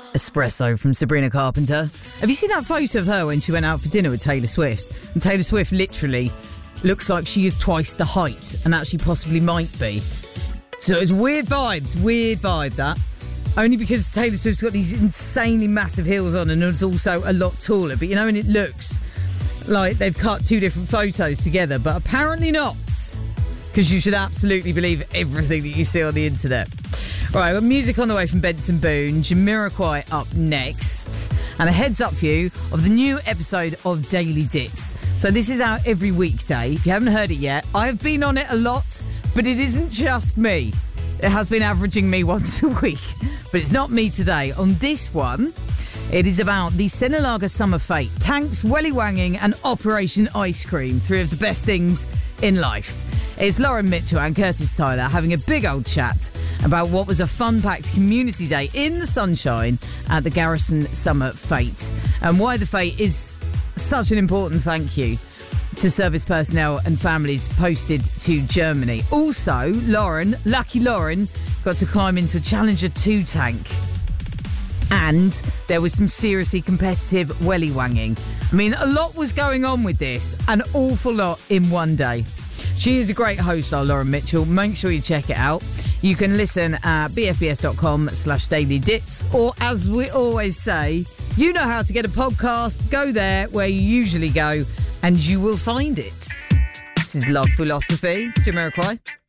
Espresso from Sabrina Carpenter. Have you seen that photo of her when she went out for dinner with Taylor Swift? And Taylor Swift literally looks like she is twice the height and actually possibly might be. So it's weird vibe that. Only because Taylor Swift's got these insanely massive heels on and is also a lot taller. But you know, and it looks like they've cut two different photos together, but apparently not. Because you should absolutely believe everything that you see on the internet. Right, well, music on the way from Benson Boone, Jamiroquai up next, and a heads up for you of the new episode of Daily Dits. So this is out every weekday. If you haven't heard it yet, I've been on it a lot, but it isn't just me. It has been averaging me once a week, but it's not me today. On this one, it is about the Senalaga Summer Fete, tanks, welly wanging, and Operation Ice Cream, three of the best things in life. It's Lauren Mitchell and Curtis Tyler having a big old chat about what was a fun-packed community day in the sunshine at the Garrison Summer Fete and why the fete is such an important thank you to service personnel and families posted to Germany. Also, Lucky Lauren, got to climb into a Challenger 2 tank. And there was some seriously competitive welly wanging. I mean, a lot was going on with this, an awful lot in one day. She is a great host, our Lauren Mitchell. Make sure you check it out. You can listen at bfbs.com/dailydits, or as we always say, you know how to get a podcast. Go there where you usually go and you will find it. This is Love Philosophy. It's Jamiroquai.